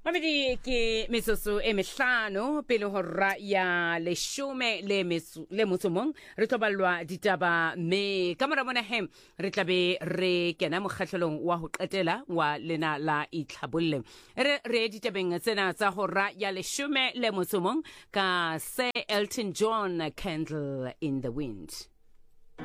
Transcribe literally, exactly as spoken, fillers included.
Mamedi ke mesoso e mehlano pele hora ya leshome le mesu le motsomong re tlobalwa ditaba me kamora mona hem re tlabe re kena mokgahlelong wa ho qetela wa lena la itlhabolle re re ditabeng tsena tsa hora ya leshome le motsomong ka Sir Elton John, Candle in the Wind.